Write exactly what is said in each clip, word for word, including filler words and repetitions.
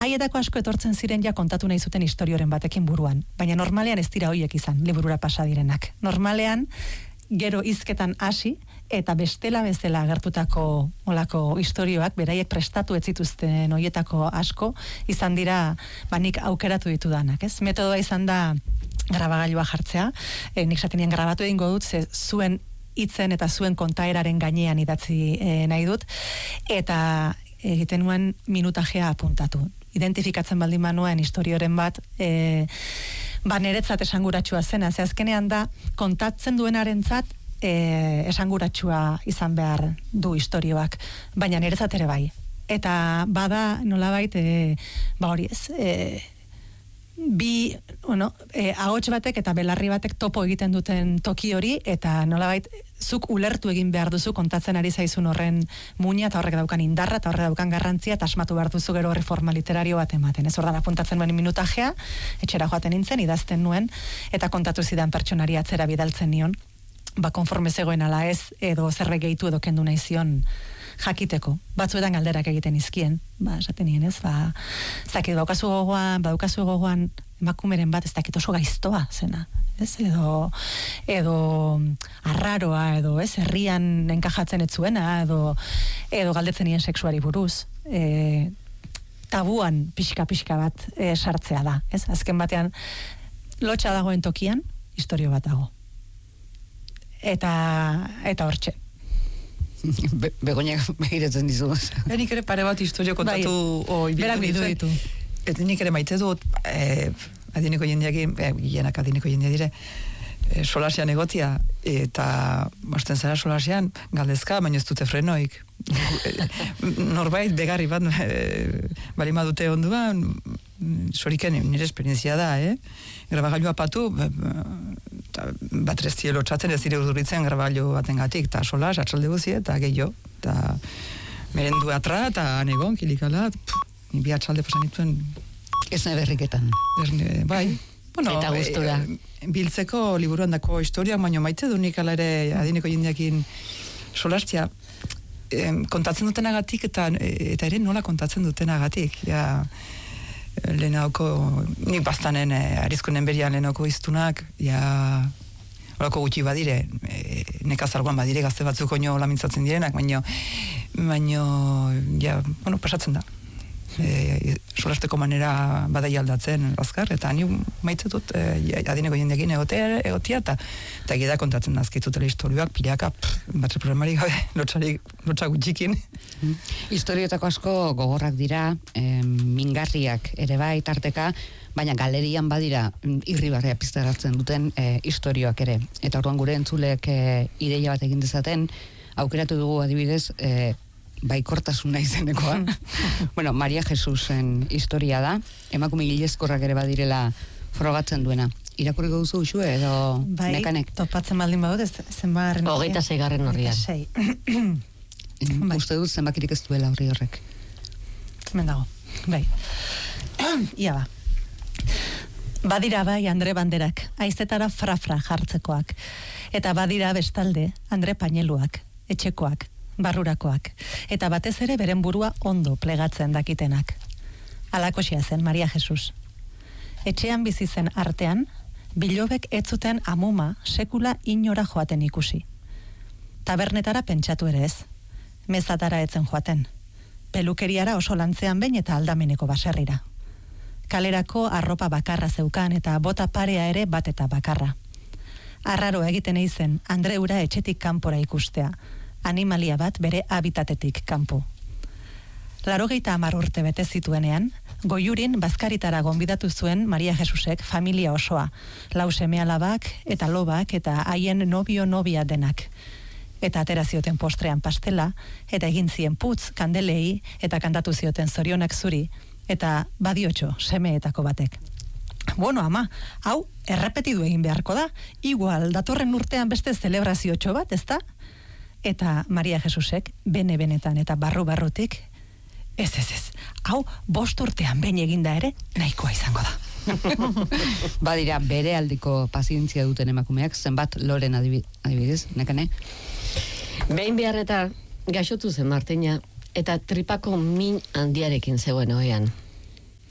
haietako asko etortzen ziren ja kontatu nahi zuten istorioren batekin buruan, baina normalean ez dira hoiek izan, liburura pasa direnak. Normalean, gero hizketan hasi, eta bestela bezala agertutako olako istorioak, beraiek prestatu ez zituzten hoietako asko, izan dira, ba nik aukeratu ditudanak, ez? Metodoa izan da grabagailua jartzea, e, nik satenien grabatu egingo dut, ze zuen hitzen eta zuen kontaeraren gainean idatzi e, nahi dut, eta egiten nuen minutajea apuntatu. Identifikatzen baldin manuen historioren bat, e, ba niretzat esanguratsua zena, ze azkenean da, kontatzen duenarentzat e, esanguratsua izan behar du istorioak, baina niretzat ere bai. Eta bada nolabait, e, ba hori ez, e, bi, bueno, e, ahots batek eta belarri batek topo egiten duten toki hori, eta nolabait, zuk ulertu egin behar duzu kontatzen ari zaizun horren muina, eta horrek daukan indarra, eta horrek daukan garrantzia, eta asmatu behar duzu gero horri forma literario bat ematen. Ez ordan apuntatzen nuen minutajea, etxera joaten nintzen, idazten nuen, eta kontatu zidan pertsonari atzera bidaltzen nion, ba konforme zegoen ala ez, edo zerbait gehitu edo kendu nahi zion jakiteko. Batzuetan galderak egiten izkien, ba, esaten nien ez, ba, ez dakit, baukazu gogoan, baukazu gogoan, emakumeren bat, ez dakit oso gaiztoa zena, ez, edo, edo arraroa, edo, ez, herrian enkajatzen ez zuena, edo, edo galdetzen nien sexuari buruz, e, tabuan pixka-pixka bat e, sartzea da, ez, azken batean, lotxa dagoen tokian, historio bat dago. Eta, eta hortxe. Be, Begoñak begiratzen dizu. Nik ere pare bat historio kontatu bai, berak bidu ditu. Eta nik ere maite dut, eh, adineko jendeakin, eh, gienak adineko jendea dire, eh, solasian egotia, eta basten zara solasian, galdezka, baina ez dute frenoik. Norbait, begarri bat, eh, bali madute onduan, soriken nire esperientzia da, eh? Grabagailua patu, bat reztie lotxatzen ez dire urduritzen grabagailu baten gatik, eta solas, atxalde guzi, eta gehiago, eta merendu atra, eta anegon, kilikala, ni bi atxalde pasan dituen. Ez nahi berriketan. Berne, bai. Bueno, eta gustura. E, biltzeko liburuan dako historiak, baino maite du nik ala ere adineko jendeakin solastia, e, kontatzen dutenagatik, eta, eta ere nola kontatzen dutenagatik, ja, lehenauko, nik bastanen eh, arizkonen berian lehenauko iztunak, ja, horako gutxi badire, e, nekazarguan badire, gazte batzuk oino lamintzatzen direnak, baino, baino, ja, bueno, pasatzen da. E, solasteko manera badai aldatzen azkar, eta ni maite dut e, adineko jendekin egotea, egotia, eta eta gida kontatzen azkitutela historioak, pilaka, batre programari gabe, lotxa gutxikin. Historiotako asko gogorrak dira, eh, mingarriak ere bai tarteka, baina galerian badira irribarrea piztaratzen duten eh, historioak ere. Eta orduan gure entzulek eh, ideia bat egin dezaten, aukeratu dugu adibidez, eh, baikortasuna izenekoa. Bueno, Maria Jesusen historia da, emakume gilezkorrak ere badirela frogatzen duena. Irakurriko duzu uxue edo bai, nekanek? Bai, topatzen baldin badut, ez zenbarren. Hogeita zeigarren horrian. Bai. Uste dut zenbakirik ez duela horri horrek. Hemen dago, bai. Ia ba. Badira bai Andre Banderak, aizetara frafra jartzekoak. Eta badira bestalde Andre Paineluak, etxekoak, barrurakoak. Eta batez ere beren burua ondo plegatzen dakitenak. Alakoxia zen Maria Jesus. Etxean bizi zen artean, bilobek ez zuten amuma sekula inora joaten ikusi. Tabernetara pentsatu ere ez. Mezatara etzen joaten. Pelukeriara oso lantzean behin eta aldameneko baserrira. Kalerako arropa bakarra zeukan eta bota parea ere bat eta bakarra. Arraro egiten eizen Andreura etxetik kanpora ikustea, animalia bat bere habitatetik kanpo. Larogeita hamar urte bete zituenean, Goiurin bazkaritara gonbidatu zuen Maria Jesusek familia osoa, lau seme-alabak eta lobak eta haien nobio-nobia denak. Eta atera zioten postrean pastela, eta egin zien putz, kandelei, eta kantatu zioten zorionak zuri, eta badiotxo semeetako batek. Bueno, ama, hau, errepetidu egin beharko da, igual, datorren urtean beste zelebraziotxo bat, ezta? Eta Maria Jesusek, bene-benetan eta barru-barrutik, ez, ez, ez, hau, bost urtean behin eginda ere, nahikoa izango da. Badira, bere aldiko pazientzia duten emakumeak, zenbat Loren adibidez, nekane? Behin behar eta gaixotu zen Martina, eta tripako min handiarekin zegoen oean.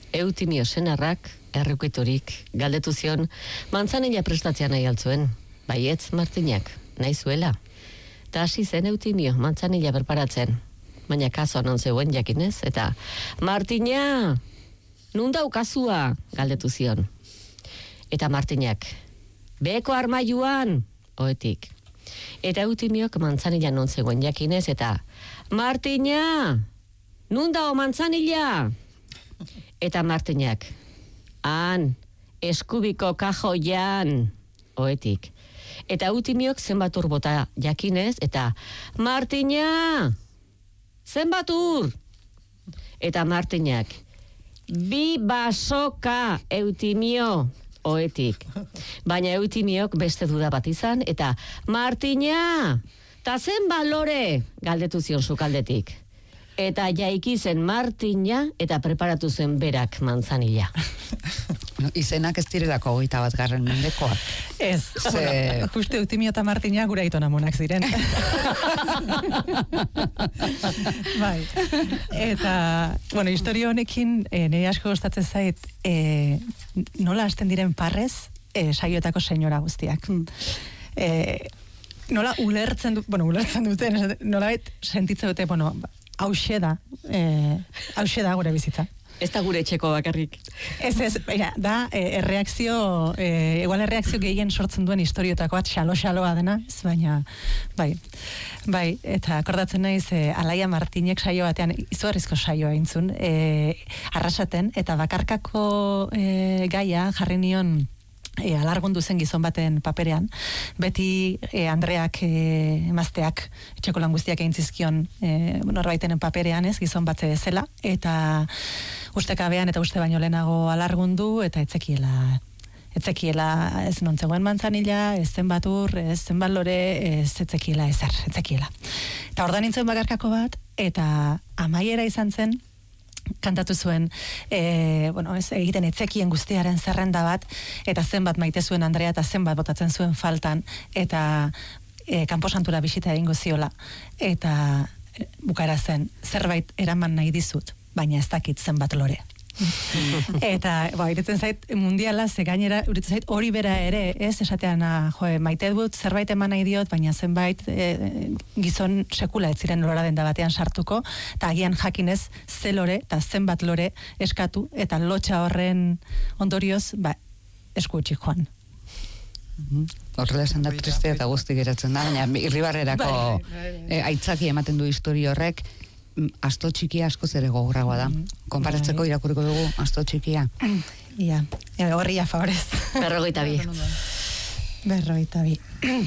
Eutimio senarrak, errukiturik, galdetu zion, mantzanila prestatzea nahi altzuen. Baietz, Martinak, nahi zuela. Ta hasi zen Eutimio, mantzanila berparatzen. Baina kaso non zegoen jakinez, eta Martina, nun daukazua, galdetu zion. Eta Martinak, beko armailuan, oetik. Eta Eutimiok mantzanila non zegoen jakinez, eta Martina, nun dao mantzanila? Eta Martinak, han, eskubiko kajoian, oetik. Eta Eutimiok zenbat ur bota jakinez, eta Martina, zenbat ur? Eta Martinak, bi basoka, Eutimio, oetik. Baina Eutimiok beste duda bat izan, eta Martina, ta zenbat lore, galdetu zion sukaldetik. Eta jaiki zen Martina, eta preparatu zen berak mantzanila. No, izenak ez direlako hogeita bat garren mendekoak. Ez, Ze- bueno, juste Eutimio eta Martina gure aitona monak ziren. Bai. Eta, bueno, historio honekin, e, nire asko gustatzen zait, e, nola hasten diren parrez, e, saioetako senyora guztiak. E, nola ulertzen du, bueno, ulertzen duten, nola sentitzen dute, bueno, hauxe da, e, hauxe da gure bizitza. Ez da gure etxeko bakarrik. Ez ez, baina, da, e, erreakzio, e, igual erreakzio gehien sortzen duen historiotako bat xalo-xaloa dena, ez baina, bai, bai, eta akordatzen naiz, e, Alaia Martinek saio batean, izugarrizko saioa intzun, e, arrasaten, eta bakarkako e, gaia jarri nion, E, alargundu zen gizon baten paperean, beti e, Andreak e, emazteak etxeko lan guztiak egin zizkion e, norbaitenen paperean ez, gizon bat zela, eta ustekabean eta uste baino lehenago alargundu, eta etzekiela etzekiela ez nontzegoen mantzanila, ez zenbat ur, ez zenbat lore, ez etzekiela ezer, etzekiela. Eta ordan nintzen bakarkako bat, eta amaiera izan zen, kantatu zuen, e, bueno, ez, egiten etzekien guztiaren zerrenda bat, eta zenbat maite zuen Andrea, eta zenbat botatzen zuen faltan, eta e, kanposantura bisita egingo ziola, eta e, bukaera zen, zerbait eraman nahi dizut, baina ez dakit zenbat lore. Eta, ba, irutzen zait mundiala, ze gainera, irutzen zait hori bera ere, ez, esatean, ah, jo, maite dut, zerbait eman nahi diot, baina zenbait e, gizon sekula ez ziren lora denda batean sartuko, eta agian jakinez ze lore, eta zenbat lore eskatu, eta lotxa horren ondorioz, ba, esku utzi joan. Horrela esan da triste eta guzti geratzen da, baina irribarrerako eh, aitzaki ematen du historio horrek, mm, asto txikia asko zere gogoragoa da. Konparatzeko irakurriko dugu asto txikia. Ia, ja, horria favorez. Berrogeita bi. Berrogeita bi.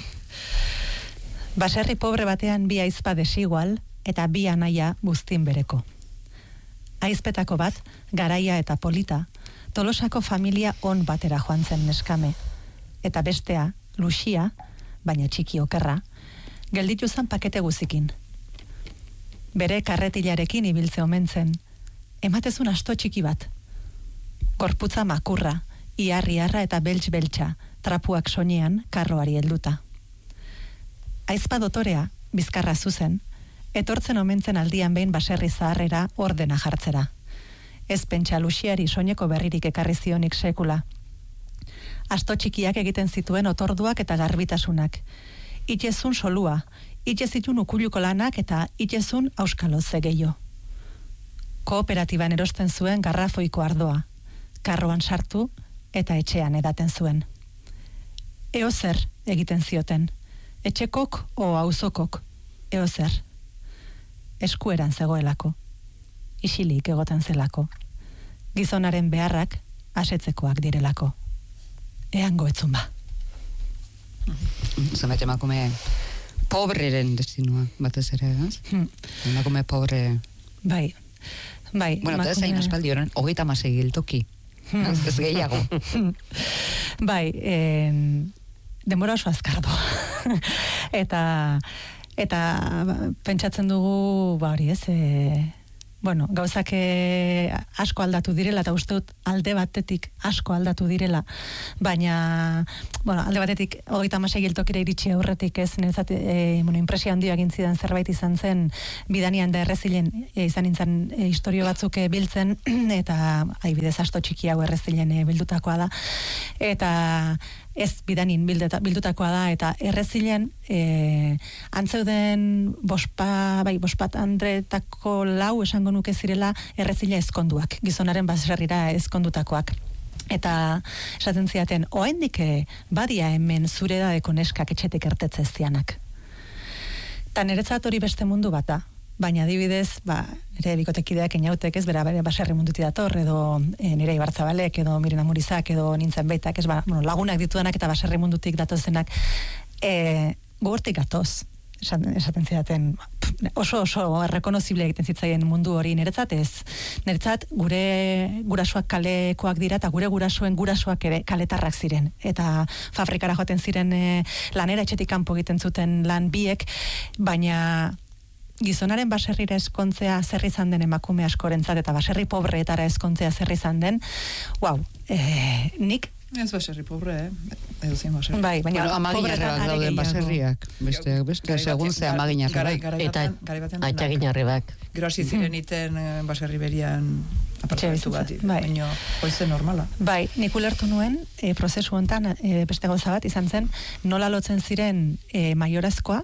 Baserri pobre batean bi aizpa desigual, eta bi anaia buztin bereko. Aizpetako bat, garaia eta polita, Tolosako familia on batera joan zen neskame, eta bestea, Luxia, baina txiki okerra, gelditu zen pakete guzikin. Bere karretilarekin ibiltze omen zen, ematezun asto txiki bat. Gorputza makurra, iarri-arra eta beltx-beltxa, trapuak soinean karroari helduta. Aizpa dotorea, bizkarra zuzen, etortzen omentzen aldian behin baserri zaharrera ordena jartzera. Ez pentsa Luxiari soineko berririk ekarri zionik sekula. Asto txikiak egiten zituen otorduak eta garbitasunak. Itezun solua, itezitun ukuluko lanak eta itezun auskalo zegeio. Kooperatiban erosten zuen garrafoiko ardoa, karroan sartu eta etxean edaten zuen. Eozer egiten zioten, etxekok o auzokok, eozer. Eskueran zegoelako, isilik egoten zelako, gizonaren beharrak asetzekoak direlako. Eango etzun ba. Zenbait emakume pobreren destinua, batez ere, ez? Hmm. Emakume pobre... Bai, bai. Bueno, eta ez hain aspaldi horren, hogeita masei giltoki. Ez, ez gehiago. Bai, en, denbora oso azkardo. eta eta pentsatzen dugu, ba hori ez, e, bueno, gauzak e, asko aldatu direla, eta uste dut alde batetik asko aldatu direla, baina, bueno, alde batetik hogeita hamasei geltokira iritsi aurretik ez, niretzat, e, bueno, impresio handia egin zidan zerbait izan zen, bidanian da errezilen, e, izan nintzen e, historio batzuk e, biltzen, eta adibidez asto txiki hau errezilen e, bildutakoa da, eta ez bidanin bildeta, bildutakoa da, eta errezilen e, antzeuden bospa, bai, bospat andretako lau esango nuke zirela errezila ezkonduak, gizonaren baserrira ezkondutakoak. Eta esaten ziaten, oraindik badia hemen zure edadeko neskak etxetik ertetze zianak. Ta niretzat hori beste mundu bat da. Baina adibidez, ba, nire bikotekideak inautek ez, bera, bera baserri munduti dator, edo e, nire Ibartzabalek, edo Mirina Murizak, edo nintzen beitak, ez, ba, bueno, lagunak ditudanak eta baserri mundutik datozenak, e, gogortik gatoz, esaten zidaten, oso oso rekonozible egiten zitzaien mundu hori niretzat ez. Niretzat gure gurasoak kalekoak dira, eta gure gurasoen gurasoak ere kaletarrak ziren. Eta fabrikara joaten ziren e, lanera etxetik kanpo egiten zuten lan biek, baina gizonaren baserrira eskontzea zer izan den emakume askorentzat eta baserri pobreetara eskontzea zer izan den, wow, eh, nik ez baserri pobre, eh? Edo zein baserri. Bai, baina bueno, amaginarrebak dauden baserriak, beste, beste, segun ze amaginarrebak. Eta atxaginarrebak. Gero hasi ziren iten baserri berian apartamentu bat, bai. baina hoize normala. Bai, nik ulertu nuen, e, prozesu hontan e, beste gauza bat izan zen, nola lotzen ziren e, maiorazkoa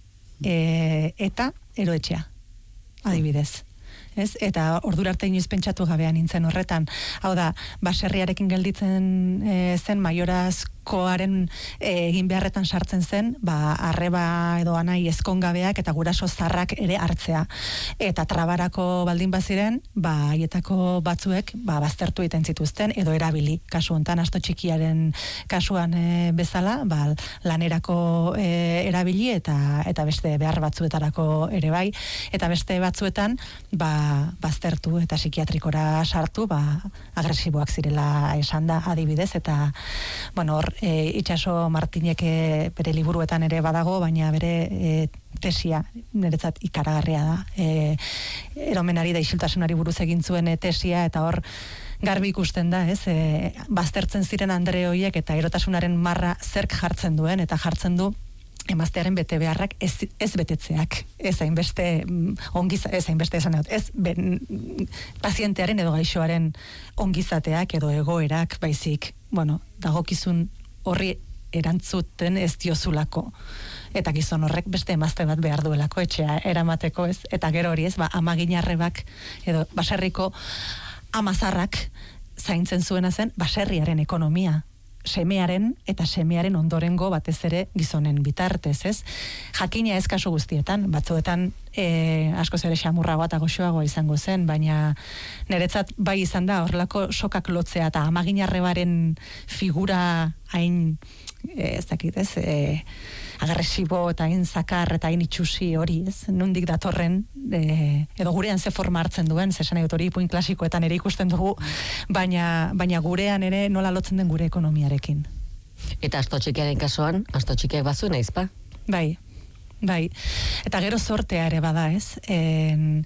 e, eta eroetxea, adibidez. Ez? Eta ordura arte inoiz pentsatu gabean nintzen horretan. Hau da, baserriarekin gelditzen e, zen maiorazkoaren e, egin beharretan sartzen zen, ba, arreba edo anai ezkongabeak eta guraso zarrak ere hartzea. Eta trabarako baldin baziren, ba, haietako batzuek, ba, baztertu egiten zituzten, edo erabili. Kasu hontan, asto txikiaren kasuan e, bezala, ba, lanerako e, erabili eta eta beste behar batzuetarako ere bai, eta beste batzuetan, ba, baztertu eta psikiatrikora sartu, ba, agresiboak zirela esan da adibidez, eta bueno, hor, e, Itxaso Martinek e, bere liburuetan ere badago, baina bere e, tesia niretzat ikaragarria da. E, eromenari da isiltasunari buruz egin zuen e, tesia, eta hor garbi ikusten da, ez, e, baztertzen ziren andre horiek eta erotasunaren marra zerk jartzen duen, eta jartzen du emaztearen bete beharrak ez, ez betetzeak, ez hainbeste ongiza, ez hainbeste esan dut, ez ben, pazientearen edo gaixoaren ongizateak edo egoerak baizik, bueno, dagokizun horri erantzuten ez diozulako, eta gizon horrek beste emazte bat behar duelako etxea eramateko, ez, eta gero hori ez, ba, amaginarrebak edo baserriko amazarrak zaintzen zuena zen baserriaren ekonomia, semearen eta semearen ondorengo batez ere gizonen bitartez, ez? Jakina ez kasu guztietan, batzuetan e, asko zere xamurragoa eta goxoagoa izango zen, baina niretzat bai izan da horrelako sokak lotzea eta amaginarrebaren figura hain, e, ez dakit, ez, e, agresibo eta hain zakar eta hain itxusi hori, ez? Nondik datorren, e, edo gurean ze forma hartzen duen, zesan egot hori ipuin klasikoetan ere ikusten dugu, baina, baina gurean ere nola lotzen den gure ekonomiarekin. Eta asto txikiaren kasuan, asto txikiak bazuen aizpa? Bai, bai. Eta gero zortea ere bada, ez? En,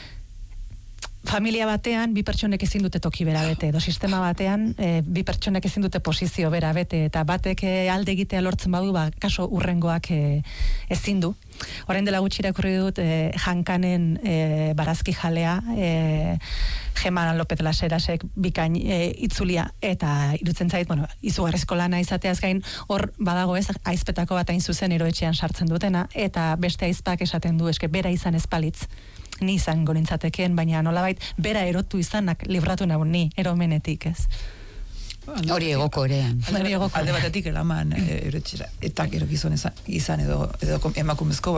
familia batean bi pertsonek ezin dute toki bera bete, edo sistema batean e, bi pertsonek ezin dute posizio bera bete, eta batek e, alde egitea lortzen badu, ba, kaso urrengoak e, ezin du. Orain dela gutxi irakurri dut e, Jankanen e, barazki jalea, e, Gema López Laserasek bikain e, itzulia, eta irutzen zait, bueno, izugarrizko lana izateaz gain, hor badago ez, aizpetako bat hain zuzen eroetxean sartzen dutena, eta beste aizpak esaten du, eske bera izan ezpalitz, ni izango nintzateken, baina nolabait bera erotu izanak libratu nagun ni, eromenetik, ez? Hori egoko ere. Alde, alde batetik eraman erotxera, eta gero gizon izan edo, edo emakumezko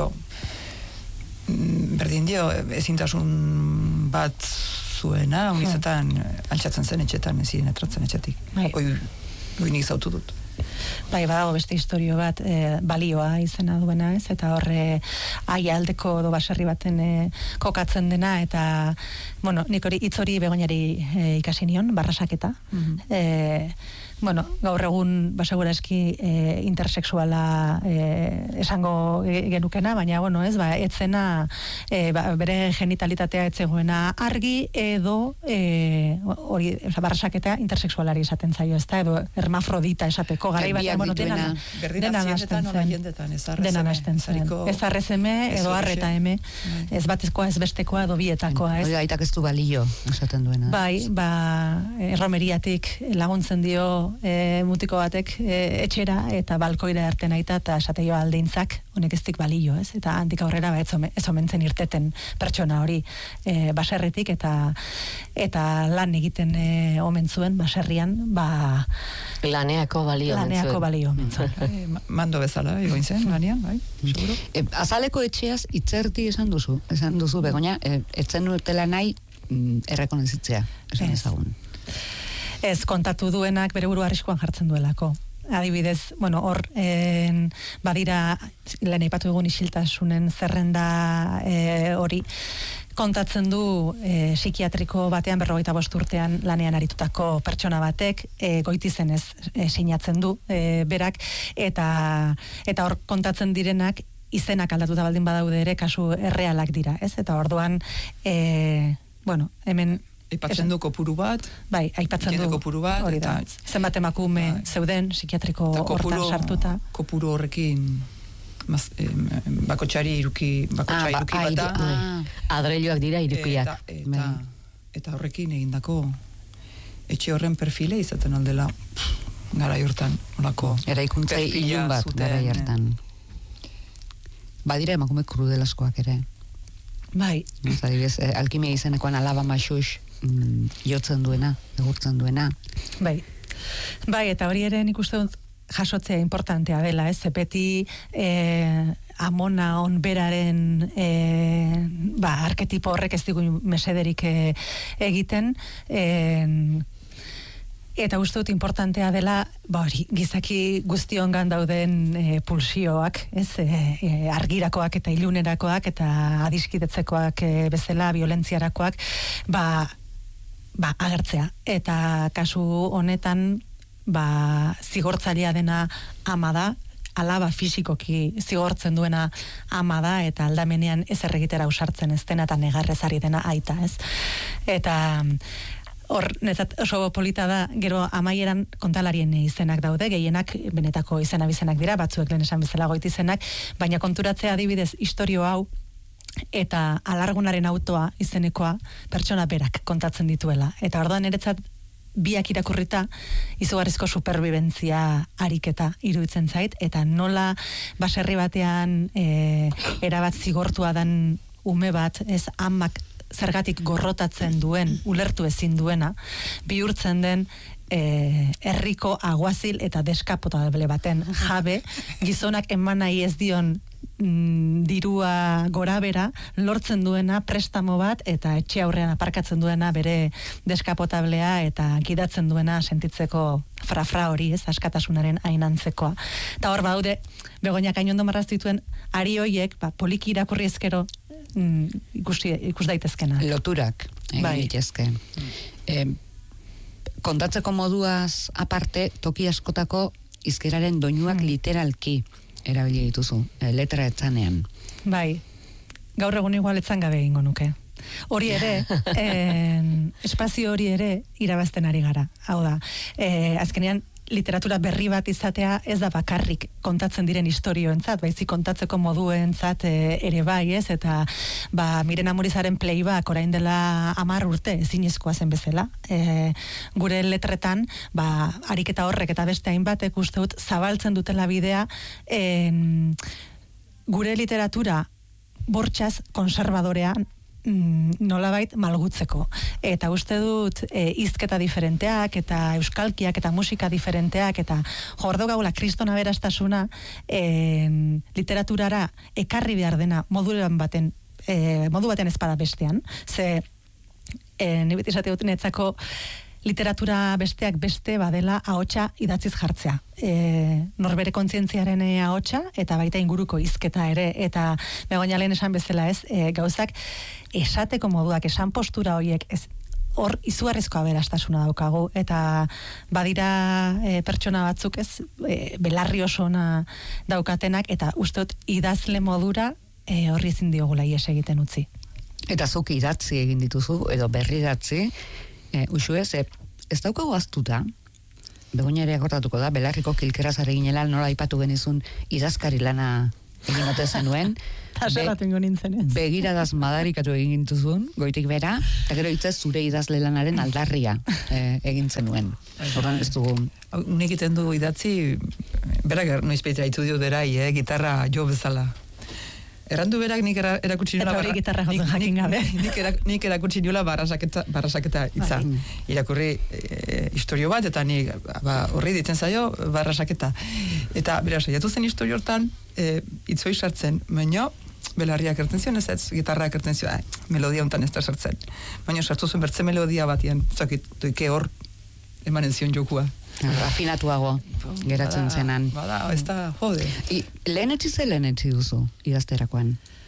berdin dio, ezintasun bat zuena, unizetan altxatzen zen etxetan, ezin etratzen etxetik. Hoi, hoi nik zautu dut. Bai, badago beste historio bat, e, balioa izena duena, ez? Eta horre aialdeko edo baserri baten e, kokatzen dena, eta, bueno, nik hori hitz hori Begoñari e, ikasi nion, barrasaketa. Mm-hmm. E, bueno, gaur egun basegura eski e, intersexuala e, esango genukena, baina, bueno, ez, ba, etzena e, ba, bere genitalitatea etzegoena argi, edo e, hori, oza, barrasaketa intersexualari esaten zaio, ez da, edo hermafrodita esateko, garai batean, bueno, dena dena hasten zen, dena hasten zen, ez arrezeme, edo arreta eme, ez batezkoa, ez bestekoa, edo bietakoa, ez. Hori aitak ez du balio, esaten duena. Bai, ba, erromeriatik laguntzen dio e, mutiko batek e, etxera, eta balkoira arte naita, eta esateio aldeintzak, honek ez dik balio, ez? Eta handik aurrera, ba, ez omentzen irteten pertsona hori e, baserritik, eta eta lan egiten e, omen zuen baserrian, ba... Laneako balio. Laneako balio. E, mando bezala, egoin zen, lanean, bai, seguro. E, azaleko etxeaz itzerti esan duzu, esan duzu, Begoña, e, etzen dutela nahi mm, errekonozitzea, esan ezagun. Ez, kontatu duenak bere buru arriskuan jartzen duelako. Adibidez, bueno, hor en, badira, lehen aipatu dugun isiltasunen zerrenda e, hori, kontatzen du e, psikiatriko batean berrogeita bost urtean lanean aritutako pertsona batek, e, goitizenez e, sinatzen du e, berak, eta eta hor kontatzen direnak izenak aldatuta baldin badaude ere kasu errealak dira, ez? Eta orduan, e, bueno, hemen aipatzen du kopuru bat, bai, aipatzen du kopuru bat, hori da. Zenbat emakume bai. Zeuden psikiatriko hortan sartuta. Kopuru horrekin maz, eh, bakotxari iruki, bakotxa ah, iruki bat da. Ah, adreiluak dira irukiak. Eta, eta, eta horrekin egindako etxe horren perfile izaten aldela garai hortan, olako eraikuntza ilun bat garai hortan. Badira emakume krudelaskoak ere. Bai. Zadibez, eh, alkimia izenekoan alaba maxux mm, jotzen duena, egurtzen duena. Bai. Bai, eta hori ere nik uste dut jasotzea importantea dela, ez? Zepeti eh, amona onberaren eh, ba, arketipo horrek ez digu mesederik eh, egiten, eh, eta uste dut importantea dela, ba hori, gizaki guztiongan dauden e, pulsioak, ez, e, e, argirakoak eta ilunerakoak eta adiskidetzekoak e, bezala, violentziarakoak, ba, ba agertzea. Eta kasu honetan, ba, zigortzailea dena ama da, alaba fisikoki zigortzen duena ama da, eta aldamenean ez erregitera usartzen ez dena, eta negarrezari dena aita, ez. Eta hor, netzat oso polita da, gero amaieran kontalarien izenak daude, gehienak benetako izena bizenak dira, batzuek lehen esan bezala goitizenak, baina konturatzea adibidez istorio hau, eta alargunaren autoa izenekoa pertsona berak kontatzen dituela. Eta orduan niretzat biak irakurrita izugarrizko superbibentzia ariketa iruditzen zait, eta nola baserri batean e, erabat zigortua dan ume bat, ez amak zergatik gorrotatzen duen, ulertu ezin duena, bihurtzen den e, herriko aguazil eta deskapotable baten jabe, gizonak eman nahi ez dion mm, dirua gorabera, lortzen duena prestamo bat, eta etxe aurrean aparkatzen duena bere deskapotablea, eta gidatzen duena sentitzeko frafra hori, ez, askatasunaren ainantzekoa. Eta hor baude, Begoñak hain ondo marraztituen, ari hoiek, ba, poliki irakurri ezkero, Mm, ikusi, ikus daitezkena. Loturak bai. Egitezke. E, kontatzeko moduaz aparte, toki askotako izkeraren doinuak mm. literalki erabili dituzu, e, letra etzanean. Bai, gaur egun igual etzan gabe egingo nuke. Hori ere, en, espazio hori ere irabazten ari gara. Hau da, e, azkenean, literatura berri bat izatea ez da bakarrik kontatzen diren istorioentzat, baizik kontatzeko moduentzat e, ere bai, ez, eta ba, Miren Amorizaren playback orain dela hamar urte ezinezkoa zen bezala. E, gure letretan, ba, ariketa horrek eta beste hainbatek uste dut zabaltzen dutela bidea, en, gure literatura bortxaz konservadorean nolabait malgutzeko. Eta uste dut e, hizketa diferenteak eta euskalkiak eta musika diferenteak eta jordo gaula kristona berastasuna e, literaturara ekarri behar dena moduan baten e, modu baten ezpada bestean. Ze e, ni beti esate dut netzako literatura besteak beste badela ahotsa idatziz jartzea. E, norbere kontzientziaren ahotsa eta baita inguruko hizketa ere, eta Begoña lehen esan bezala ez, e, gauzak esateko moduak, esan postura horiek ez, hor izugarrizko aberastasuna daukagu, eta badira e, pertsona batzuk ez, e, belarri oso ona daukatenak, eta uste dut idazle modura e, horri ezin diogula ies egiten utzi. Eta zuk idatzi egin dituzu, edo berri idatzi, e, usu ez, e, ez daukagu aztuta, Begoña ere akortatuko da, belarriko kilkerazare ginela, nola aipatu genizun idazkari lana egin ote zenuen, Be, begiradaz madarikatu egin gintuzun, goitik bera, eta gero hitzez zure idazle lanaren aldarria e, egin zenuen. Horren ez dugu. Unik egiten du idatzi, berak noiz peitra itu dio derai, eh, gitarra jo bezala. Errandu berak nik era, erakutsi niola... Eta hori gitarra jotzen jakin gabe. Nik, nik, nik erakutsi niola barrasaketa, barrasaketa itza. Irakurri e, historio bat, eta nik ba, horri ditzen zaio barrasaketa. Eta, bera, saiatu zen historio hortan, e, itzoi sartzen, baina belarriak erten zion ez ez, gitarrak erten zion, melodia hontan ez da sartzen. Baina sartu zuen bertze melodia batian, zakit, doike hor emanen zion jokua. Rafinatuago geratzen bada, zenan. Bada, ez da, jode. I, lehen etzi ze lehen etzi duzu, idazterakoan?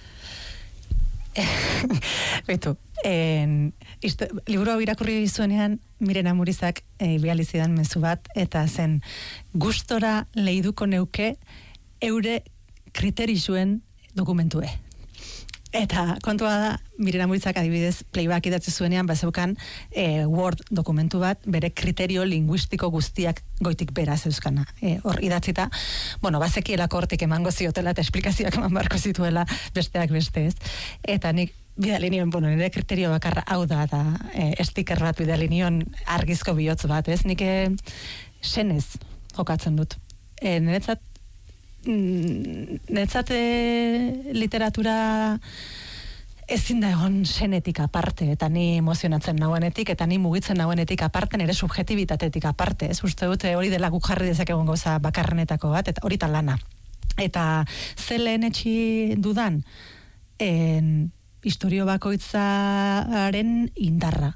Beitu, en, isto, liburu hau irakurri zuenean, Miren Amurizak e, bializidan mezu bat, eta zen gustora leiduko neuke eure kriterizuen dokumentue. Eta kontua da, Miren Amurizak adibidez playback idatzi zuenean, bazeukan e, Word dokumentu bat, bere kriterio linguistiko guztiak goitik beraz euskana. E, hor idatzita, bueno, bazekielako hortik emango ziotela eta esplikazioak eman barko zituela besteak beste ez. Eta nik bidali nion, bueno, nire kriterio bakarra hau da, da e, sticker bat bidali nion argizko bihotz bat, ez? Nik e, senez jokatzen dut. E, niretzat Netzat literatura ezin da egon senetik aparte, eta ni emozionatzen nauenetik, eta ni mugitzen nauenetik aparte, nire subjetibitatetik aparte, ez uste dute hori dela guk jarri dezakegun gauza bakarrenetako bat, eta hori lana. Eta ze lehen etxi dudan, en, historio bakoitzaren indarra.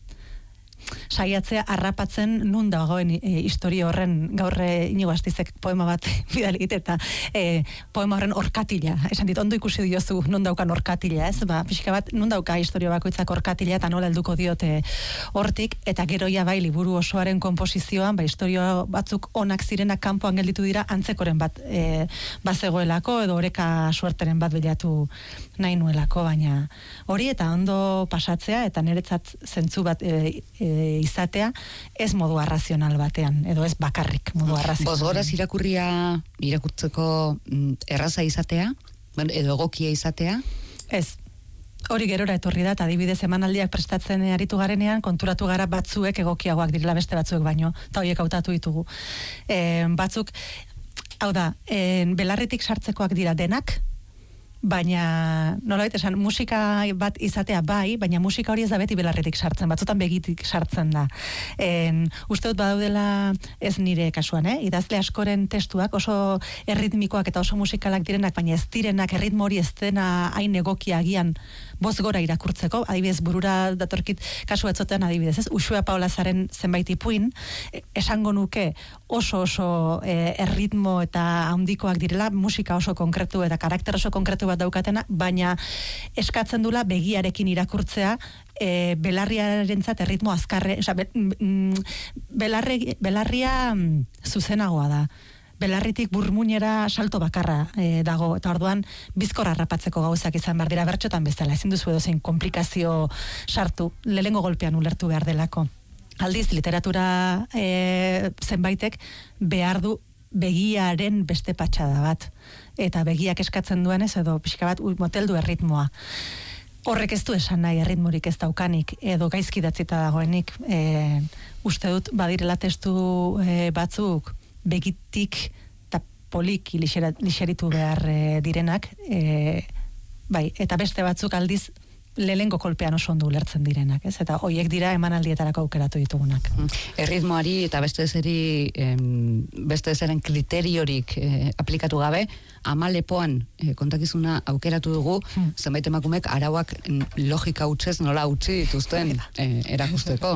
Saiatzea harrapatzen nun dagoen e, historia horren, gaur Inigo Astizek poema bat bidali egite, eta e, poema horren orkatila, esan dit, ondo ikusi diozu nun daukan orkatila, ez? Ba, pixka bat, nun dauka historia bakoitzak orkatila, eta nola helduko diote hortik, eta gero ja bai liburu osoaren konposizioan, ba, historia batzuk onak zirenak kanpoan gelditu dira, antzekoren bat e, bazegoelako, edo oreka suerteren bat bilatu nahi nuelako, baina hori eta ondo pasatzea, eta niretzat zentzu bat e, e, izatea, ez modu arrazional batean, edo ez bakarrik modu arrazional. Bosgoraz irakurria irakurtzeko erraza izatea, edo egokia izatea? Ez. Hori gerora etorri da, eta adibidez emanaldiak prestatzen aritu garenean, konturatu gara batzuek egokiagoak direla beste batzuek baino, eta horiek hautatu ditugu. E, batzuk, hau da, e, belarretik sartzekoak dira denak, baina, nolabait esan, musika bat izatea bai, baina musika hori ez da beti belarretik sartzen, batzutan begitik sartzen da. En, uste dut badaudela, ez nire kasuan, eh? Idazle askoren testuak oso erritmikoak eta oso musikalak direnak, baina ez direnak erritmo hori ez dena hain egokia agian boz gora irakurtzeko, adibidez burura datorkit kasu batzotean adibidez, ez? Uxue Paulazaren zenbait ipuin, esango nuke oso oso e, erritmo eta handikoak direla, musika oso konkretu eta karakter oso konkretu bat daukatena, baina eskatzen dula begiarekin irakurtzea, e, belarriarentzat erritmo azkarre, oza, be, mm, belarri, belarria mm, zuzenagoa da. Belarritik burmuinera salto bakarra e, dago, eta orduan bizkorra harrapatzeko gauzak izan behar dira bertxotan bezala, ezin duzu edozein komplikazio sartu, lehengo golpean ulertu behar delako. Aldiz, literatura e, zenbaitek behar du begiaren beste patxada bat, eta begiak eskatzen duenez, edo pixka bat moteldu erritmoa. Horrek ez du esan nahi erritmorik ez daukanik, edo gaizki datzita dagoenik, e, uste dut badirela testu e, batzuk begitik eta poliki lixeritu behar e, direnak, e, bai, eta beste batzuk aldiz lehengo kolpean oso ondo ulertzen direnak, ez? Eta hoiek dira emanaldietarako aukeratu ditugunak. Erritmoari eta beste zeri, em, beste zeren kriteriorik eh, aplikatu gabe, ama lepoan eh, kontakizuna aukeratu dugu, hmm. zenbait emakumek arauak logika hutsez nola utzi dituzten eh, erakusteko.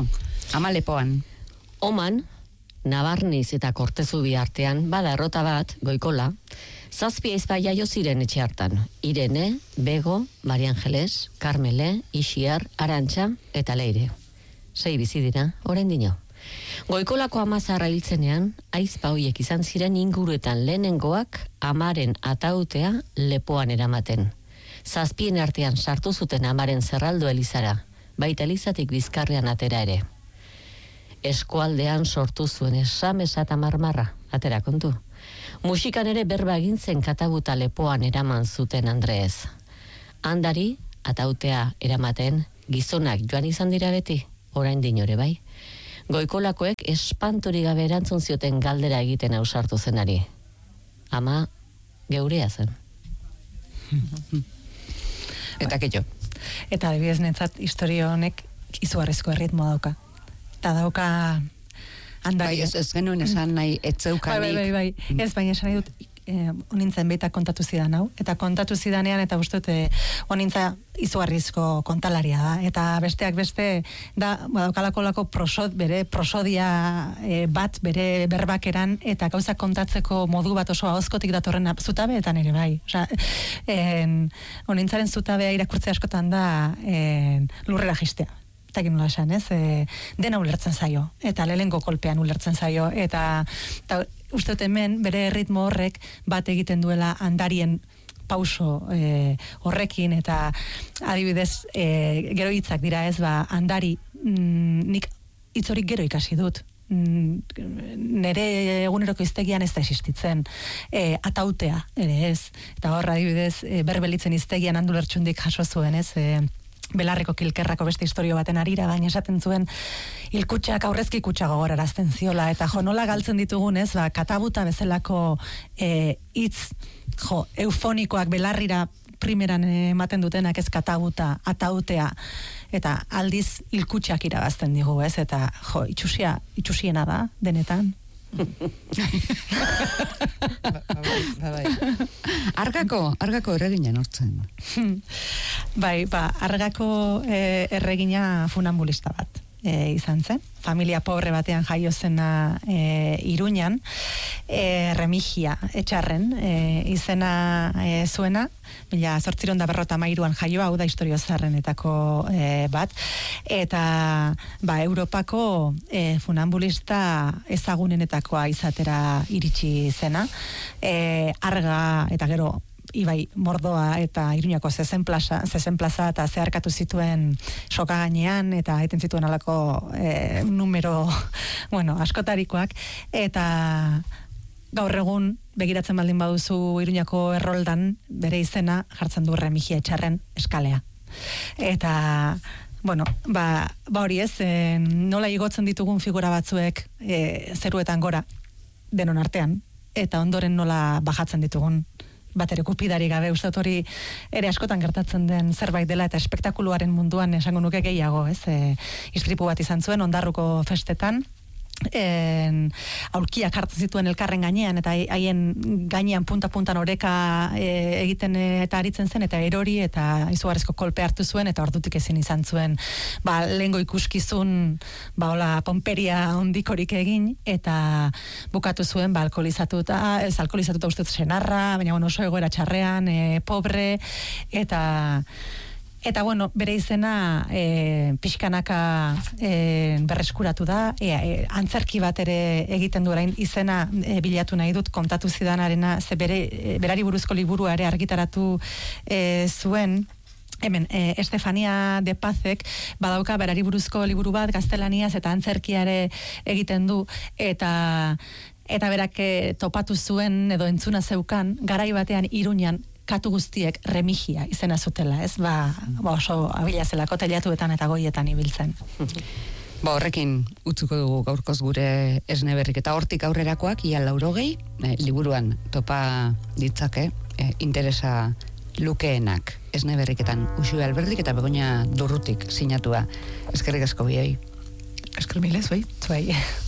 Ama lepoan. Oman, Nabarniz eta Kortezubi artean, bada errota bat, Goikola, zazpi aizpa jaio ziren etxe hartan. Irene, Bego, Maria Angeles, Carmele, Ixiar, Arantxa eta Leire. Sei bizi dira, oraindino. Goikolako amazarra hiltzenean, aizpa hoiek izan ziren inguruetan lehenengoak amaren atautea lepoan eramaten. Zazpien artean sartu zuten amaren zerraldo elizara, baita elizatik bizkarrean atera ere. Eskualdean sortu zuen esamesa eta marmarra, atera kontu. Musikan ere berba egin zen katabuta lepoan eraman zuten Andreez. Handari, atautea eramaten, gizonak joan izan dira beti, oraindino ere bai. Goikolakoek espantori gabe erantzun zioten galdera egiten ausartu zenari. Ama geurea zen. Eta keio. Eta adibidez netzat historio honek izugarrizko erritmoa dauka. Eta dauka handari. Bai, ez, ez genuen esan nahi etzeukanik. Bai, bai, bai, bai. Ez, baina esan nahi dut, eh, onintzen beita kontatu zidan hau. Eta kontatu zidanean, eta uste dut, eh, onintza izugarrizko kontalaria da. Eta besteak beste, da, badaukalako lako prosod, bere prosodia eh, bat, bere berbakeran, eta gauza kontatzeko modu bat oso ahozkotik datorren zutabeetan ere bai. Osa, en, onintzaren zutabea irakurtzea askotan da en, lurrera jistea. Eta nola esan, ez? E, dena ulertzen zaio, eta lehengo kolpean ulertzen zaio, eta, eta uste dut hemen bere ritmo horrek bat egiten duela handarien pauso e, horrekin, eta adibidez, e, gero hitzak dira ez, ba, handari, mm, nik hitz hori gero ikasi dut, nere eguneroko hiztegian ez da existitzen, e, atautea ere ez, eta horra adibidez, e, berbelitzen hiztegian Andu Lertxundik jaso zuen ez, e, Belarriko kilkerrako beste historio baten arira, baina esaten zuen hilkutxak aurrezki kutxa gogorarazten ziola, eta jo, nola galtzen ditugunez, ba, katabuta bezalako e, hitz, jo, eufonikoak belarrira primeran ematen dutenak ez katabuta, atautea, eta aldiz hilkutxak irabazten digu, ez, eta jo, itxusia, itxusiena da, denetan. Argako, argako erregina nortzen. Bai, ba, argako e, erregina funambulista bat e, izan zen. Familia pobre batean jaio zena e, Iruñan, e, Remigia etxarren e, izena e, zuena, mila zortziron da berrota mairuan jaioa, hau da historio zarrenetako e, bat, eta ba, Europako e, funambulista ezagunenetakoa izatera iritsi zena, e, arga eta gero Ibai Mordoa eta Iruñako zezen plaza, zezen plaza eta zeharkatu zituen soka gainean eta egiten zituen alako e, numero, bueno, askotarikoak, eta gaur egun begiratzen baldin baduzu Iruñako erroldan bere izena jartzen du Remigia etxarren eskalea. Eta bueno, ba, ba hori ez, e, nola igotzen ditugun figura batzuek e, zeruetan gora denon artean, eta ondoren nola bajatzen ditugun bat ere kupidari gabe, uste dut hori ere askotan gertatzen den zerbait dela, eta espektakuluaren munduan esango nuke gehiago, ez? E, istripu bat izan zuen Ondarruko festetan, en, aulkiak hartzen zituen elkarren gainean, eta haien gainean punta-puntan oreka e, egiten eta aritzen zen, eta erori, eta izugarrizko kolpe hartu zuen, eta ordutik ezin izan zuen, ba, lehengo ikuskizun, ba, hola, pomperia ondikorik egin, eta bukatu zuen, ba, alkoholizatuta, ez alkoholizatuta ustez senarra, baina, bueno, oso egoera txarrean, e, pobre, eta Eta, bueno, bere izena e, pixkanaka e, berreskuratu da, e, e, antzerki bat ere egiten du orain izena e, bilatu nahi dut, kontatu zidanarena, ze bere, e, berari buruzko liburua ere argitaratu e, zuen, hemen, e, Estefania de Pazek badauka berari buruzko liburu bat gaztelaniaz eta antzerkiare egiten du, eta eta berak e, topatu zuen edo entzuna zeukan, garai batean Iruñan katu guztiek Remigia izena zutela, ez? Ba, ba oso abila zelako teilatuetan eta goietan ibiltzen. Ba, horrekin utzuko dugu gaurkoz gure esne berrik, eta hortik aurrerakoak ia laurogei eh, liburuan topa ditzake eh, interesa lukeenak esne berriketan Uxue Alberdik eta Begoña Durrutik sinatua. Eskerrik asko bioi. Esker milez, bai? Zuei.